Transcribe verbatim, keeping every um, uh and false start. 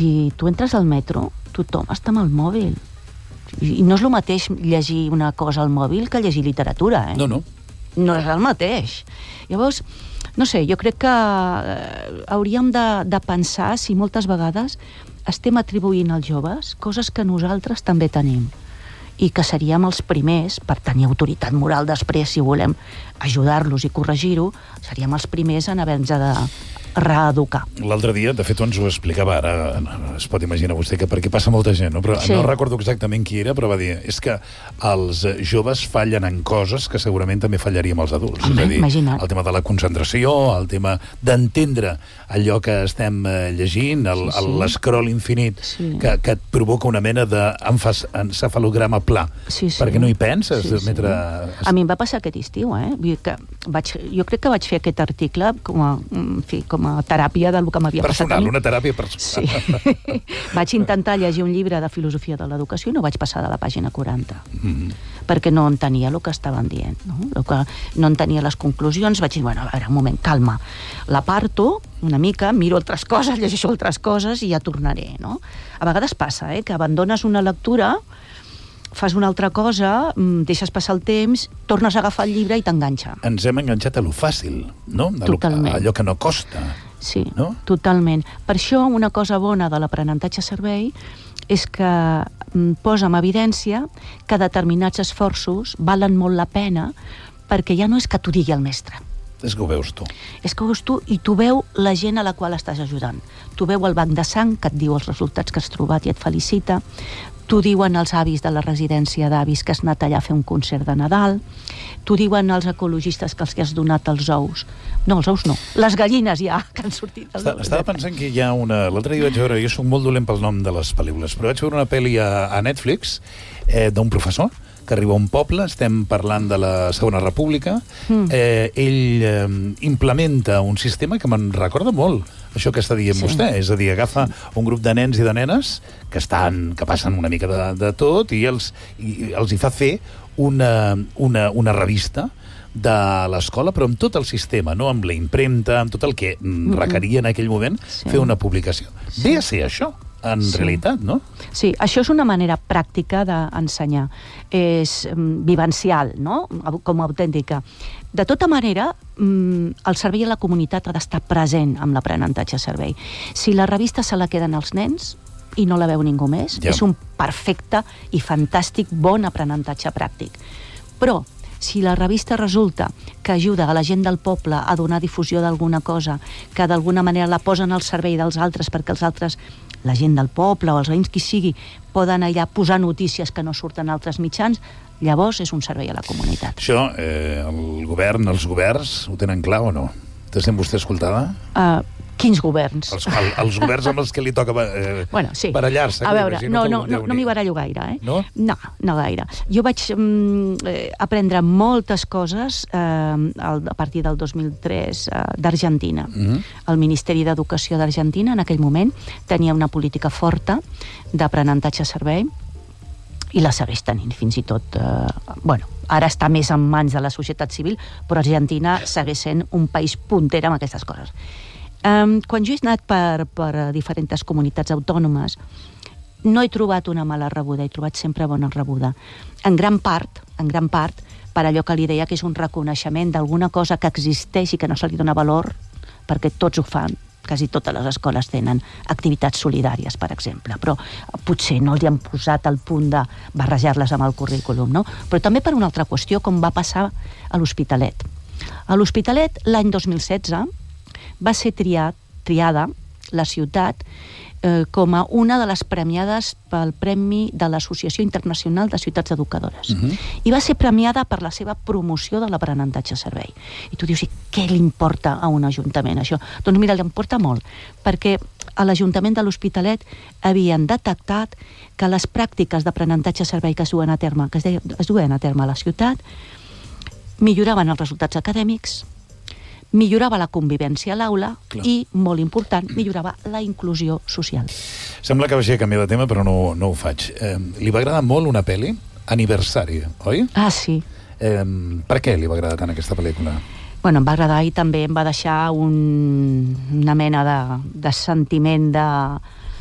si tu entres al metro, tothom està amb el mòbil. I no és el mateix llegir una cosa al mòbil que llegir literatura, eh? No, no. No és el mateix. Llavors, no sé, jo crec que hauríem de, de pensar si moltes vegades estem atribuint als joves coses que nosaltres també tenim i que seríem els primers, per tenir autoritat moral després, si volem ajudar-los i corregir-ho, seríem els primers en haver-nos de reeducar. L'altre dia, de fet, ens ho explicava, ara es pot imaginar vostè que perquè passa molta gent, no? Però sí. No recordo exactament qui era, però va dir, és que els joves fallen en coses que segurament també fallaríem els adults. Home, és a dir, imagina't. El tema de la concentració, el tema d'entendre allò que estem llegint, el, sí, sí. l'escroll infinit, sí. que, que et provoca una mena d'encefalograma pla, sí, sí. perquè no hi penses. Sí, sí. Mentre... A mi em va passar aquest estiu, eh? Vull dir que vaig, jo crec que vaig fer aquest article com a, en fi, com a teràpia del que m'havia passat. Personal, una teràpia personal. Sí. Vaig intentar llegir un llibre de filosofia de l'educació i no vaig passar de la pàgina quaranta. Mm-hmm. Perquè no entenia el que estaven dient. No? El que no entenia les conclusions. Vaig dir, bueno, a veure, un moment, calma. L'aparto una mica, miro altres coses, llegeixo altres coses i ja tornaré, no? A vegades passa, eh, que abandones una lectura, fas una altra cosa, deixes passar el temps, tornes a agafar el llibre i t'enganxa. Ens hem enganxat a lo fàcil, no? A Totalment. Lo, a allò que no costa. Sí, no? Totalment. Per això una cosa bona de l'aprenentatge servei és que posa en evidència que determinats esforços valen molt la pena perquè ja no és que t'ho digui el mestre. És que ho veus tu. És que ho veus tu i tu veu la gent a la qual estàs ajudant. Tu veu el banc de sang que et diu els resultats que has trobat i et felicita. T'ho diuen els avis de la residència d'avis que has anat allà a fer un concert de Nadal. T'ho diuen els ecologistes que els que has donat els ous. No, els ous no. Les gallines ja, que han sortit. Està, estava pensant que hi ha una... L'altre dia vaig veure... Jo soc molt dolent pel nom de les pel·lícules, però vaig veure una pel·li a, a Netflix eh, d'un professor que arriba a un poble, estem parlant de la Segona República, mm. eh, ell eh, implementa un sistema que me'n recorda molt això que està dient sí. vostè, és a dir, agafa sí. un grup de nens i de nenes que estan, que passen una mica de, de tot i els, i els hi fa fer una, una, una revista de l'escola, però amb tot el sistema, no amb la impremta, amb tot el que mm-hmm. requeria en aquell moment sí. fer una publicació. Sí. Ve a ser això, en sí. realitat, no? Sí, això és una manera pràctica d'ensenyar. És um, vivencial, no? Com a autèntica. De tota manera, um, el servei a la comunitat ha d'estar present amb l'aprenentatge servei. Si la revista se la queden els nens i no la veu ningú més, ja. és un perfecte i fantàstic bon aprenentatge pràctic. Però si la revista resulta que ajuda a la gent del poble a donar difusió d'alguna cosa, que d'alguna manera la posen al servei dels altres perquè els altres, la gent del poble o els veïns qui sigui, poden allà posar notícies que no surten a altres mitjans, llavors és un servei a la comunitat. Això, eh, el govern, els governs, ho tenen clar o no? Te sent vostè escoltada? Uh, quins governs? Els, el, els governs amb els que li toca eh, bueno, sí. barallar-se. A veure, no, no, no, no m'hi barallo gaire, eh? No? No, no gaire. Jo vaig mm, eh, aprendre moltes coses eh, a partir del dos mil tres eh, d'Argentina. Mm-hmm. El Ministeri d'Educació d'Argentina, en aquell moment, tenia una política forta d'aprenentatge servei i la segueix tenint fins i tot... Eh, bueno, ara està més en mans de la societat civil, però Argentina segueix sent un país punter amb aquestes coses. Um, quan jo he anat per, per diferents comunitats autònomes, no he trobat una mala rebuda, he trobat sempre bona rebuda. En gran part, en gran part, per allò que li deia que és un reconeixement d'alguna cosa que existeix i que no se li dona valor, perquè tots ho fan, quasi totes les escoles tenen activitats solidàries, per exemple, però potser no li han posat al punt de barrejar-les amb el currículum, no? Però també per una altra qüestió, com va passar a l'Hospitalet. A l'Hospitalet, l'any dos mil setze, va ser triat, triada la ciutat eh, com a una de les premiades pel Premi de l'Associació Internacional de Ciutats Educadores. Uh-huh. I va ser premiada per la seva promoció de l'aprenentatge servei. I tu dius, què li importa a un ajuntament, això? Doncs mira, li importa molt, perquè a l'Ajuntament de l'Hospitalet havien detectat que les pràctiques d'aprenentatge servei que es duen a terme, que es, deia, es duen a terme a la ciutat, milloraven els resultats acadèmics, millorava la convivència a l'aula i, molt important, millorava la inclusió social. Sembla que vagi a canviar de tema, però no, no ho faig. Eh, li va agradar molt una pel·li? Aniversari, oi? Ah, sí. Eh, per què li va agradar tant aquesta pel·lícula? Bueno, em va agradar i també em va deixar un, una mena de, de sentiment de